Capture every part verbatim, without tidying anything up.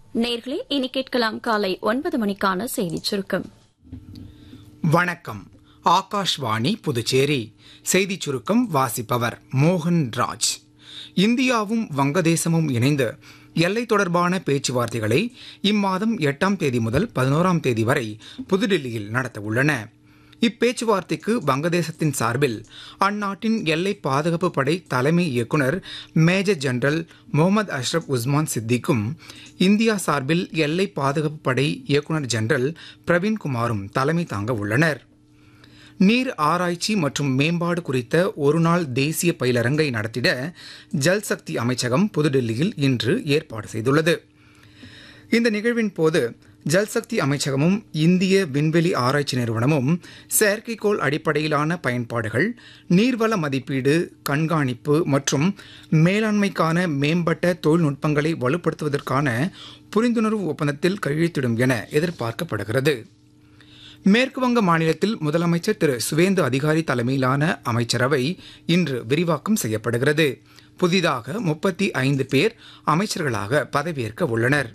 நேர்களே, இனி கேட்கலாம் காலை ஒன்பது மணிக்கான செய்திச் சுருக்கம். வணக்கம். ஆகாஷ்வாணி புதுச்சேரி செய்திச் சுருக்கம் வாசிப்பவர் மோகன் ராஜ். இந்தியாவும் வங்கதேசமும் இணைந்து எல்லை தொடர்பான பேச்சுவார்த்தைகளை இம்மாதம் எட்டாம் தேதி முதல் பதினோராம் தேதி வரை புதுடில்லியில் நடத்த உள்ளன. இப்பேச்சுவார்த்தைக்கு வங்கதேசத்தின் சார்பில் அந்நாட்டின் எல்லை பாதுகாப்பு படை தலைமை இயக்குநர் மேஜர் ஜெனரல் முகமது அஷ்ரப் உஸ்மான் சித்திக்கும், இந்தியா சார்பில் எல்லை பாதுகாப்பு படை இயக்குநர் ஜெனரல் பிரவீன்குமாரும் தலைமை தாங்க உள்ளனர். நீர் ஆராய்ச்சி மற்றும் மேம்பாடு குறித்த ஒருநாள் தேசிய பயிலரங்கை நடத்திட ஜல்சக்தி அமைச்சகம் புதுடில்லியில் இன்று ஏற்பாடு செய்துள்ளது. இந்த நிகழ்வின் போது ஜல்சக்தி அமைச்சகமும் இந்திய விண்வெளி ஆராய்ச்சி நிறுவனமும் செயற்கைக்கோள் அடிப்படையிலான பயன்பாடுகள், நீர்வள மதிப்பீடு, கண்காணிப்பு மற்றும் மேலாண்மைக்கான மேம்பட்ட தொழில்நுட்பங்களை வலுப்படுத்துவதற்கான புரிந்துணர்வு ஒப்பந்தத்தில் கையெழுத்திடும் என எதிர்பார்க்கப்படுகிறது. மேற்குவங்க மாநிலத்தில் முதலமைச்சர் திரு சுவேந்து அதிகாரி தலைமையிலான அமைச்சரவை இன்று விரிவாக்கம் செய்யப்படுகிறது. புதிதாக முப்பத்தி ஐந்து பேர் அமைச்சர்களாக பதவியேற்க உள்ளனர்.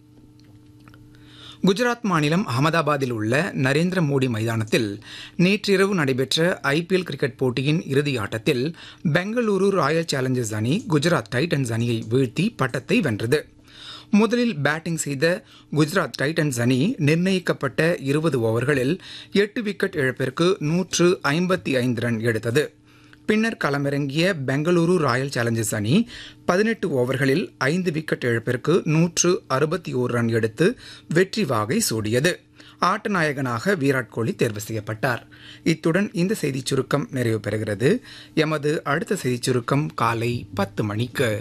குஜராத் மாநிலம் அகமதாபாத்தில் உள்ள நரேந்திர மோடி மைதானத்தில் நேற்றிரவு நடைபெற்ற ஐபிஎல் கிரிக்கெட் போட்டியின் இறுதி ஆட்டத்தில் பெங்களூரு ராயல் சேலஞ்சர்ஸ் அணி குஜராத் டைட்டன்ஸ் அணியை வீழ்த்தி பட்டத்தை வென்றது. முதலில் பேட்டிங் செய்த குஜராத் டைட்டன்ஸ் அணி நிர்ணயிக்கப்பட்ட இருபது ஓவர்களில் எட்டு விக்கெட் இழப்பிற்கு நூற்று ஐம்பத்தி ஐந்து ரன் எடுத்தது. பின்னர் களமிறங்கிய பெங்களூரு ராயல் சேலஞ்சர்ஸ் அணி பதினெட்டு ஓவர்களில் ஐந்து விக்கெட் இழப்பிற்கு நூற்று அறுபத்தி ஓரு ரன் எடுத்து வெற்றி வாகை சூடியது. ஆட்டநாயகனாக விராட் கோலி தேர்வு செய்யப்பட்டார். இத்துடன் இந்த செய்திச் சுருக்கம் நிறைவு பெறுகிறது. எமது அடுத்த செய்திச் சுருக்கம் காலை பத்து மணிக்கு.